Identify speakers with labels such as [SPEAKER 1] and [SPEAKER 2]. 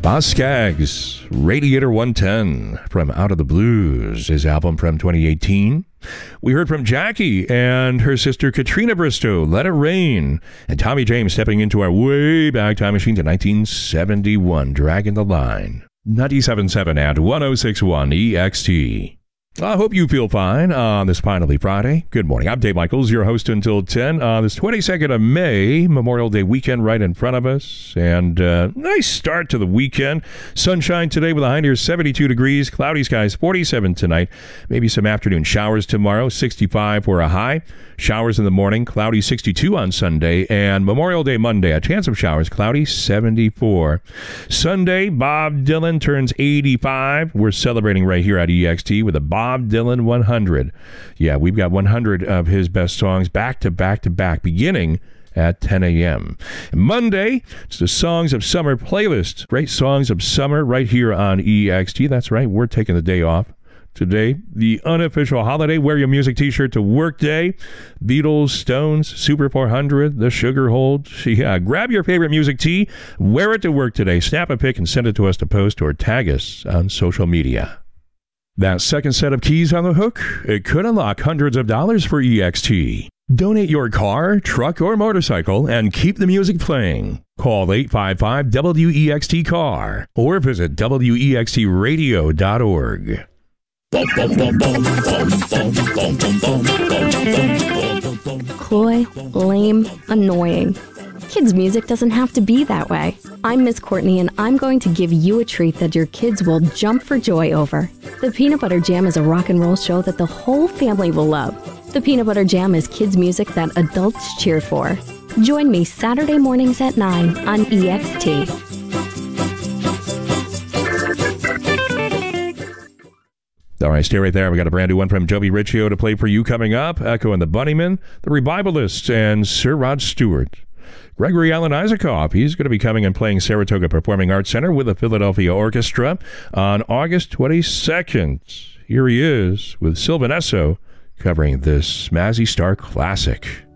[SPEAKER 1] Boz Scaggs, Radiator 110 from Out of the Blues, his album from 2018. We heard from Jackie and her sister Katrina Bristow, Let It Rain, and Tommy James stepping into our way back time machine to 1971, Dragging the Line. 97.7 and 106.1 EXT. I hope you feel fine on this finally Friday. Good morning. I'm Dave Michaels, your host until 10 on this 22nd of May, Memorial Day weekend right in front of us. And nice start to the weekend. Sunshine today with a high near 72 degrees. Cloudy skies 47 tonight. Maybe some afternoon showers tomorrow. 65 for a high. Showers in the morning. Cloudy 62 on Sunday. And Memorial Day Monday, a chance of showers. Cloudy 74. Sunday, Bob Dylan turns 85. We're celebrating right here at EXT with a Bob Dylan 100. Yeah, we've got 100 of his best songs back to back to back, beginning at 10 a.m. Monday, it's the Songs of Summer playlist. Great songs of summer right here on EXT. That's right, we're taking the day off today. The unofficial holiday Wear Your Music t-shirt to work day. Beatles, Stones, Super 400, The Sugar Hold. Yeah, grab your favorite music tee, wear it to work today. Snap a pic and send it to us to post or tag us on social media. That second set of keys on the hook, it could unlock hundreds of dollars for EXT. Donate your car, truck, or motorcycle and keep the music playing. Call 855-WEXT-CAR or visit WEXTradio.org.
[SPEAKER 2] Coy, lame, annoying. Kids' music doesn't have to be that way. I'm Miss Courtney, and I'm going to give you a treat that your kids will jump for joy over. The Peanut Butter Jam is a rock and roll show that the whole family will love. The Peanut Butter Jam is kids' music that adults cheer for. Join me Saturday mornings at 9 on EXT.
[SPEAKER 1] All right, stay right there. We got a brand new one from Joey Riccio to play for you coming up. Echo and the Bunnymen, the Revivalists, and Sir Rod Stewart. Gregory Alan Isaacoff, he's going to be coming and playing Saratoga Performing Arts Center with the Philadelphia Orchestra on August 22nd. Here he is with Sylvan Esso covering this Mazzy Star classic.